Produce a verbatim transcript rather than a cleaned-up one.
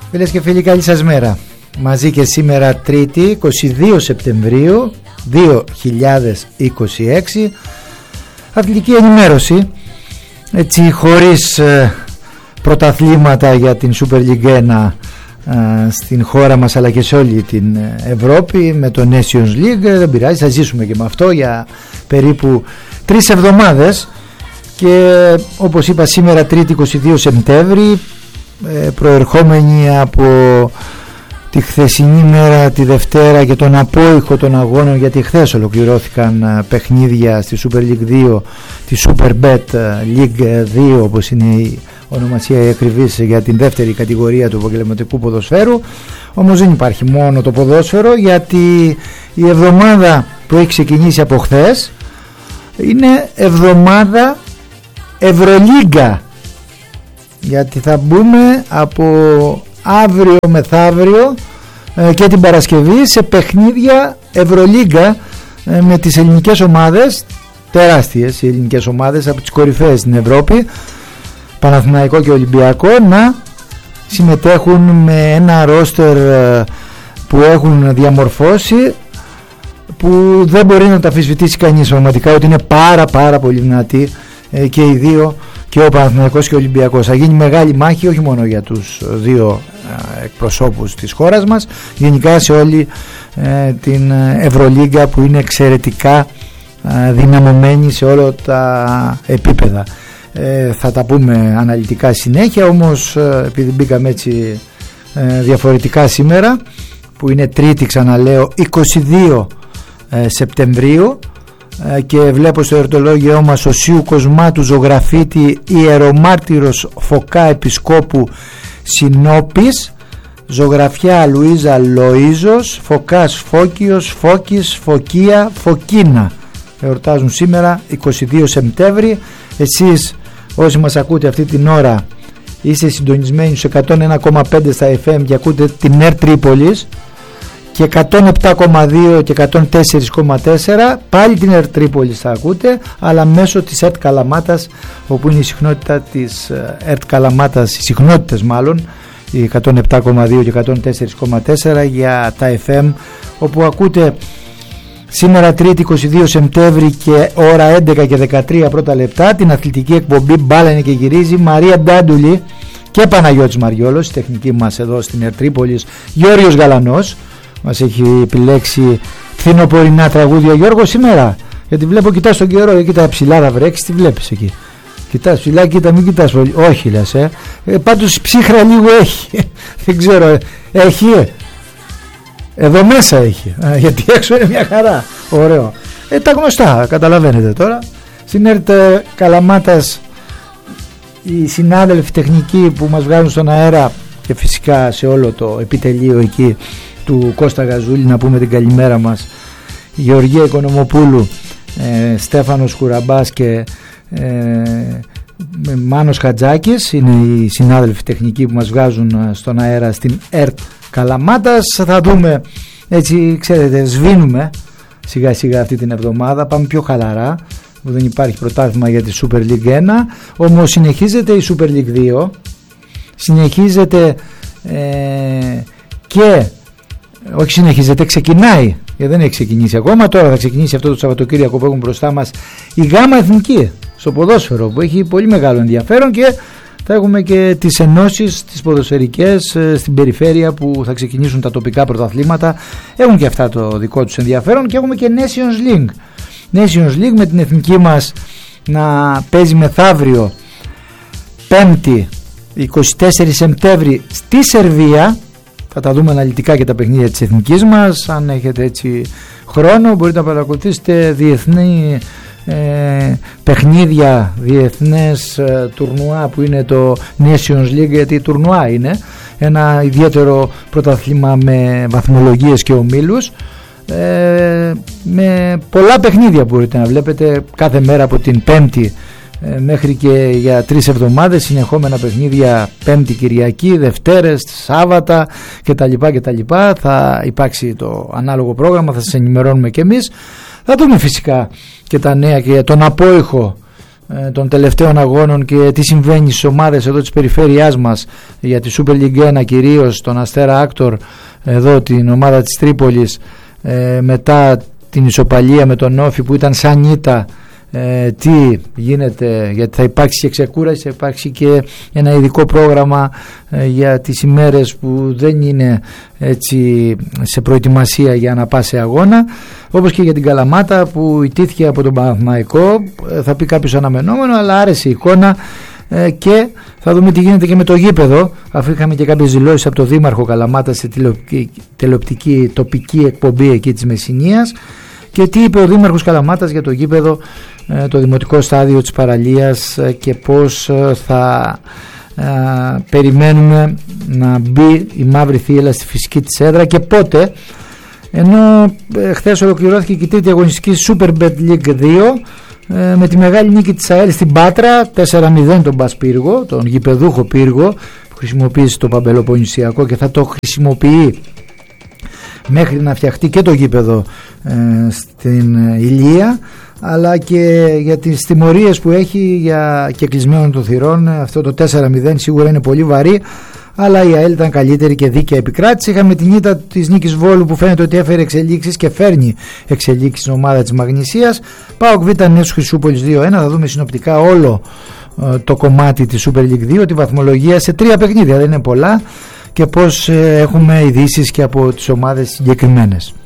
Φίλες και φίλοι, καλή σας μέρα. Μαζί και σήμερα Τρίτη είκοσι δύο Σεπτεμβρίου δύο χιλιάδες είκοσι έξι. Αθλητική ενημέρωση, έτσι χωρίς ε, πρωταθλήματα για την Super League ένα ε, στην χώρα μας αλλά και σε όλη την Ευρώπη, με το Nations League. Δεν πειράζει, θα ζήσουμε και με αυτό για περίπου τρεις εβδομάδες. Και όπως είπα, σήμερα Τρίτη είκοσι δύο Σεπτέμβρη, προερχόμενοι από τη χθεσινή μέρα, τη Δευτέρα, και τον απόϊχο των αγώνων, γιατί χθες ολοκληρώθηκαν παιχνίδια στη Super League δύο, τη Superbet League δύο, όπως είναι η ονομασία η ακριβής για την δεύτερη κατηγορία του επαγγελματικού ποδοσφαίρου. Όμως δεν υπάρχει μόνο το ποδόσφαιρο, γιατί η εβδομάδα που έχει ξεκινήσει από χθες είναι εβδομάδα Ευρωλίγκα, γιατί θα μπούμε από αύριο μεθαύριο ε, και την Παρασκευή σε παιχνίδια Ευρωλίγκα ε, με τις ελληνικές ομάδες, τεράστιες οι ελληνικές ομάδες από τις κορυφαίες στην Ευρώπη, Παναθηναϊκό και Ολυμπιακό, να συμμετέχουν με ένα ρόστερ ε, που έχουν διαμορφώσει, που δεν μπορεί να τα αμφισβητήσει κανείς πραγματικά, ότι είναι πάρα πάρα πολύ δυνατοί ε, και οι δύο, και ο Παναθηναϊκός και ο Ολυμπιακός. Θα γίνει μεγάλη μάχη όχι μόνο για τους δύο ε, εκπροσώπους της χώρας μας, γενικά σε όλη ε, την Ευρωλίγκα, που είναι εξαιρετικά ε, δυναμωμένη σε όλα τα επίπεδα. Ε, θα τα πούμε αναλυτικά συνέχεια, όμως ε, επειδή μπήκαμε έτσι ε, διαφορετικά σήμερα, που είναι Τρίτη, ξαναλέω, είκοσι δύο ε, Σεπτεμβρίου, και βλέπω στο εορτολόγιό μας Οσίου Κοσμάτου Ζωγραφίτη, Ιερομάρτυρος Φωκά Επισκόπου Συνόπης, Ζωγραφιά Λουίζα Λοΐζος, Φωκάς Φώκιος, Φώκης, Φωκία, Φωκίνα. Εορτάζουν σήμερα είκοσι δύο Σεπτέμβρη. Εσείς όσοι μας ακούτε αυτή την ώρα είστε συντονισμένοι στους εκατόν ένα κόμμα πέντε στα εφ εμ και ακούτε την ΕΡΤ Τρίπολης, και εκατόν επτά κόμμα δύο και εκατόν τέσσερα κόμμα τέσσερα πάλι την ΕΡΤ Τρίπολης θα ακούτε, αλλά μέσω της ΕΡΤ Καλαμάτας, όπου είναι η συχνότητα της ΕΡΤ Καλαμάτας, οι συχνότητες μάλλον, η εκατόν επτά κόμμα δύο και εκατόν τέσσερα κόμμα τέσσερα για τα εφ εμ, όπου ακούτε σήμερα Τρίτη είκοσι δύο Σεπτέμβρη και ώρα έντεκα και δεκατρία πρώτα λεπτά την αθλητική εκπομπή Μπάλα είναι και γυρίζει. Μαρία Ντάντουλη και Παναγιώτης Μαριόλος, η τεχνική μας εδώ στην ΕΡΤ Τρίπολης. Γιώργος Γαλανός μας έχει επιλέξει φθινοπορεινά τραγούδια. Γιώργο, σήμερα, γιατί βλέπω, κοιτάς τον καιρό, κοίτα ψηλά θα βρέξει, τι βλέπεις εκεί? Κοιτάς ψηλά, κοίτα, μην κοιτάς πολύ. Όχι λες, ε, ε πάντως ψύχρα λίγο έχει. Δεν ξέρω, ε, έχει, ε. Εδώ μέσα έχει, ε, γιατί έξω είναι μια χαρά. Ωραίο, ε, τα γνωστά, καταλαβαίνετε τώρα. Στην ΕΡΤ Καλαμάτας οι συνάδελφοι τεχνικοί που μας βγάζουν στον αέρα, και φυσικά σε όλο το επιτελείο εκεί του Κώστα Γαζούλη, να πούμε την καλημέρα μας, Γεωργία Οικονομοπούλου, ε, Στέφανος Κουραμπάς και ε, Μάνος Χατζάκης είναι οι συνάδελφοι τεχνικοί που μας βγάζουν στον αέρα στην ΕΡΤ Καλαμάτας. Θα δούμε, έτσι ξέρετε, σβήνουμε σιγά σιγά αυτή την εβδομάδα, πάμε πιο χαλαρά, που δεν υπάρχει πρωτάθλημα για τη Super League ένα, όμως συνεχίζεται η Super League δύο, συνεχίζεται ε, και όχι συνεχίζεται, ξεκινάει, γιατί δεν έχει ξεκινήσει ακόμα, τώρα θα ξεκινήσει αυτό το Σαββατοκύριακο που έχουμε μπροστά μας η Γάμα Εθνική στο ποδόσφαιρο, που έχει πολύ μεγάλο ενδιαφέρον, και θα έχουμε και τις ενώσεις τις ποδοσφαιρικές στην περιφέρεια που θα ξεκινήσουν τα τοπικά πρωταθλήματα, έχουν και αυτά το δικό τους ενδιαφέρον, και έχουμε και Nations League Nations League με την εθνική μας να παίζει μεθαύριο Πέμπτη είκοσι τέσσερα Σεπτέμβρη στη Σερβία. Θα τα δούμε αναλυτικά και τα παιχνίδια της εθνικής μας. Αν έχετε έτσι χρόνο μπορείτε να παρακολουθήσετε διεθνή ε, παιχνίδια, διεθνές ε, τουρνουά που είναι το Nations League, γιατί τουρνουά είναι ένα ιδιαίτερο πρωταθλήμα με βαθμολογίες και ομίλους, ε, με πολλά παιχνίδια μπορείτε να βλέπετε κάθε μέρα από την Πέμπτη μέχρι και για τρεις εβδομάδες, συνεχόμενα παιχνίδια Πέμπτη, Κυριακή, Δευτέρες, Σάββατα κτλ. κτλ. Θα υπάρξει το ανάλογο πρόγραμμα, θα σας ενημερώνουμε και εμείς. Θα δούμε φυσικά και τα νέα και τον απόϊχο των τελευταίων αγώνων και τι συμβαίνει στις ομάδες εδώ της περιφέρειάς μας για τη Super League ένα, κυρίως τον Αστέρα Άκτορ, εδώ την ομάδα της Τρίπολης, ε, μετά την ισοπαλία με τον Όφη που ήταν σαν ήττα. Ε, τι γίνεται, γιατί θα υπάρξει και ξεκούραση, θα υπάρξει και ένα ειδικό πρόγραμμα ε, για τις ημέρες που δεν είναι έτσι σε προετοιμασία για να πάει σε αγώνα, όπως και για την Καλαμάτα που ιτήθηκε από τον Παναθηναϊκό. Ε, θα πει κάποιος αναμενόμενο, αλλά άρεσε η εικόνα. Ε, και θα δούμε τι γίνεται και με το γήπεδο, αφού είχαμε και κάποιες δηλώσεις από τον Δήμαρχο Καλαμάτα σε τηλεοπτική, τηλεοπτική τοπική εκπομπή εκεί της Μεσσηνίας. Και τι είπε ο Δήμαρχος Καλαμάτας για το γήπεδο, το δημοτικό στάδιο της Παραλίας, και πώς θα ε, περιμένουμε να μπει η μαύρη θύελλα στη φυσική της έδρα και πότε. Ενώ ε, χθες ολοκληρώθηκε και η τρίτη αγωνιστική Superbet League δύο ε, με τη μεγάλη νίκη της ΑΕΛ στην Πάτρα, τέσσερα μηδέν τον Μπας Πύργο, τον γηπεδούχο Πύργο που χρησιμοποίησε το Παμπελοποννησιακό και θα το χρησιμοποιεί μέχρι να φτιαχτεί και το γήπεδο ε, στην Ηλία, αλλά και για τις τιμωρίες που έχει για και κλεισμένο των θυρών. Αυτό το τέσσερα μηδέν σίγουρα είναι πολύ βαρύ, αλλά η ΑΕΛ ήταν καλύτερη και δίκαια επικράτηση. Είχαμε την ήττα της Νίκης Βόλου που φαίνεται ότι έφερε εξελίξεις και φέρνει εξελίξεις στην ομάδα της Μαγνησίας. ΠΑΟΚ Β Νέος Χρυσούπολης δύο ένα. Θα δούμε συνοπτικά όλο ε, το κομμάτι της Super League δύο, τη βαθμολογία σε τρία παιχνίδια, δεν είναι πολλά, και πώς ε, έχουμε ειδήσεις και από τις ομάδες συγκεκριμένες.